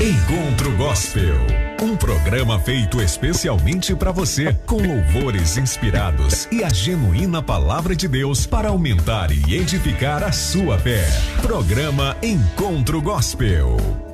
Encontro Gospel, um programa feito especialmente para você, com louvores inspirados e a genuína palavra de Deus para aumentar e edificar a sua fé. Programa Encontro Gospel.